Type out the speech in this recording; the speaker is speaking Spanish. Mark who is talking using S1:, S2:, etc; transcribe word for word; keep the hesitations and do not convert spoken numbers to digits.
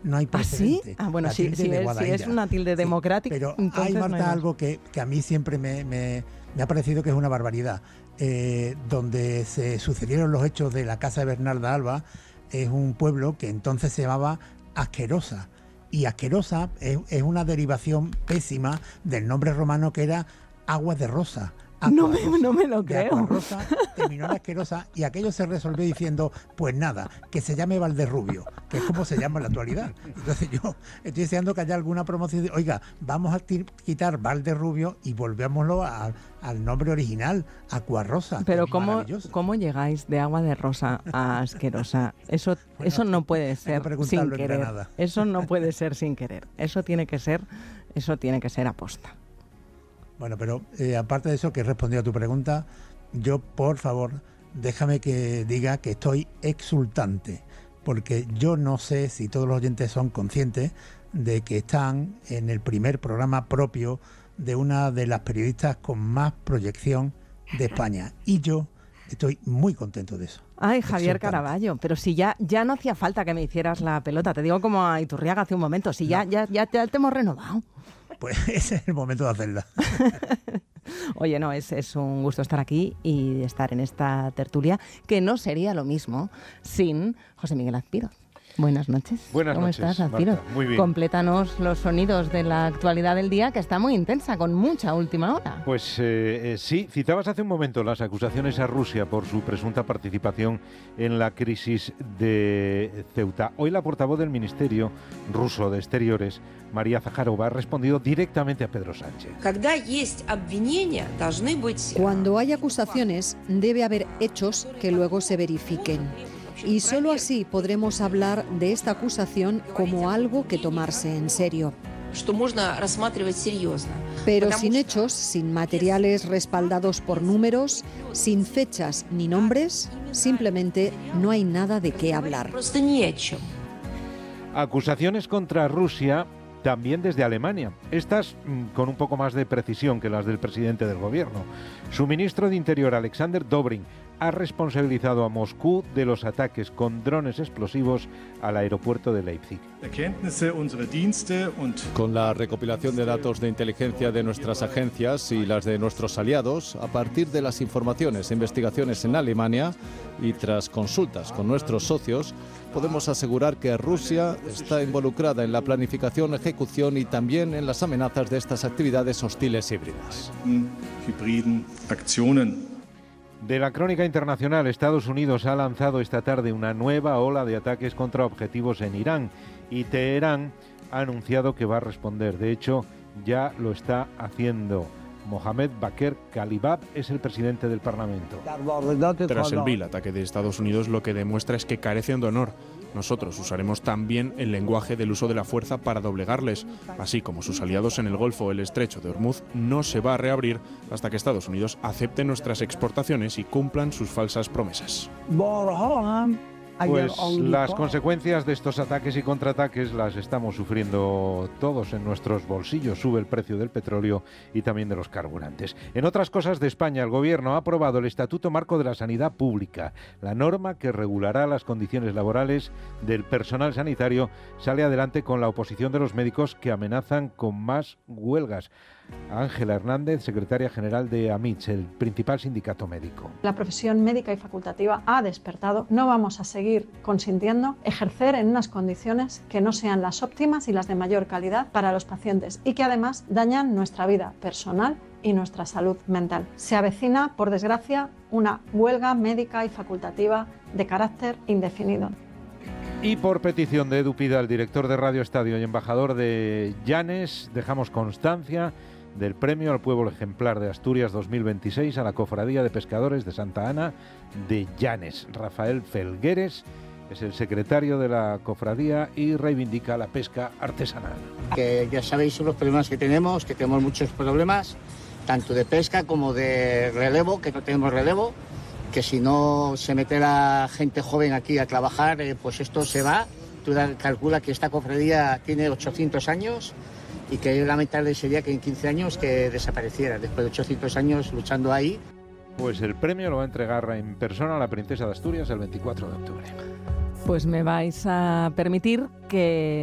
S1: no hay precedente.
S2: ¿Ah, sí? Ah, bueno,
S1: la
S2: sí,
S1: tilde
S2: sí,
S1: de
S2: es, sí es una tilde democrática.
S1: Sí, pero
S2: entonces
S1: hay, Marta,
S2: no hay
S1: algo que, que a mí siempre me, me, me ha parecido que es una barbaridad. Eh, donde se sucedieron los hechos de la casa de Bernarda Alba, es un pueblo que entonces se llamaba Asquerosa. Y Asquerosa es, es una derivación pésima del nombre romano que era Aguas de Rosa.
S2: No me, no me lo creo.
S1: Aquarrosa terminó en Asquerosa y aquello se resolvió diciendo, pues nada, que se llame Valderrubio, que es como se llama en la actualidad. Entonces yo estoy deseando que haya alguna promoción de, oiga, vamos a t- quitar Valderrubio y volvémoslo a, al nombre original, Aquarrosa.
S2: Pero ¿cómo, ¿cómo llegáis de Agua de Rosa a Asquerosa? Eso, bueno, eso no puede ser sin querer. Eso no puede ser sin querer. Eso tiene que ser, eso tiene que ser aposta.
S1: Bueno, pero eh, aparte de eso, que he respondido a tu pregunta, yo, por favor, déjame que diga que estoy exultante, porque yo no sé si todos los oyentes son conscientes de que están en el primer programa propio de una de las periodistas con más proyección de España. Y yo estoy muy contento de eso.
S2: Ay, Javier Caraballo, pero si ya, ya no hacía falta que me hicieras la pelota, te digo como a Iturriaga hace un momento, si ya, no. ya, ya, ya te hemos renovado.
S1: Pues ese es el momento de hacerla.
S2: Oye, no, es, es un gusto estar aquí y estar en esta tertulia, que no sería lo mismo sin José Miguel Azpiroz. Buenas noches.
S3: Buenas
S2: ¿Cómo
S3: noches,
S2: estás, Azpiroz?
S3: Marta? Muy bien.
S2: Complétanos los sonidos de la actualidad del día, que está muy intensa, con mucha última hora.
S3: Pues eh, eh, sí, citabas hace un momento las acusaciones a Rusia por su presunta participación en la crisis de Ceuta. Hoy la portavoz del Ministerio ruso de Exteriores, María Zaharova, ha respondido directamente a Pedro Sánchez.
S4: Cuando hay acusaciones, debe haber hechos que luego se verifiquen. Y solo así podremos hablar de esta acusación como algo que tomarse en serio. Pero sin hechos, sin materiales respaldados por números, sin fechas ni nombres, simplemente no hay nada de qué hablar.
S3: Acusaciones contra Rusia también desde Alemania, estas mmm, con un poco más de precisión que las del presidente del gobierno. Su ministro de Interior, Alexander Dobrin, ha responsabilizado a Moscú de los ataques con drones explosivos al aeropuerto de Leipzig.
S5: Con la recopilación de datos de inteligencia de nuestras agencias y las de nuestros aliados, a partir de las informaciones e investigaciones en Alemania y tras consultas con nuestros socios, podemos asegurar que Rusia está involucrada en la planificación, ejecución y también en las amenazas de estas actividades hostiles híbridas.
S3: De la crónica internacional, Estados Unidos ha lanzado esta tarde una nueva ola de ataques contra objetivos en Irán y Teherán ha anunciado que va a responder. De hecho, ya lo está haciendo. Mohamed Baker Kalibab es el presidente del Parlamento.
S6: Tras el vil ataque de Estados Unidos, lo que demuestra es que carecen de honor. Nosotros usaremos también el lenguaje del uso de la fuerza para doblegarles, así como sus aliados en el Golfo. El estrecho de Hormuz no se va a reabrir hasta que Estados Unidos acepte nuestras exportaciones y cumplan sus falsas promesas.
S3: Pues las consecuencias de estos ataques y contraataques las estamos sufriendo todos en nuestros bolsillos. Sube el precio del petróleo y también de los carburantes. En otras cosas de España, el Gobierno ha aprobado el Estatuto Marco de la Sanidad Pública. La norma que regulará las condiciones laborales del personal sanitario sale adelante con la oposición de los médicos que amenazan con más huelgas. Ángela Hernández, secretaria general de AMITS, el principal sindicato médico.
S7: La profesión médica y facultativa ha despertado. No vamos a seguir consintiendo ejercer en unas condiciones que no sean las óptimas y las de mayor calidad para los pacientes y que además dañan nuestra vida personal y nuestra salud mental. Se avecina, por desgracia, una huelga médica y facultativa de carácter indefinido.
S3: Y por petición de Edu Pida, el director de Radio Estadio y embajador de Llanes, dejamos constancia del premio al pueblo ejemplar de Asturias dos mil veintiséis a la Cofradía de Pescadores de Santa Ana de Llanes. Rafael Felgueres es el secretario de la cofradía y reivindica la pesca artesanal.
S8: Que ya sabéis los problemas que tenemos, que tenemos muchos problemas, tanto de pesca como de relevo, que no tenemos relevo, que si no se mete la gente joven aquí a trabajar, eh, pues esto se va. Tú calcula que esta cofradía tiene ochocientos años y que lamentable sería que en quince años que desapareciera, después de ochocientos años luchando ahí.
S3: Pues el premio lo va a entregar en persona a la princesa de Asturias el veinticuatro de octubre.
S2: Pues me vais a permitir que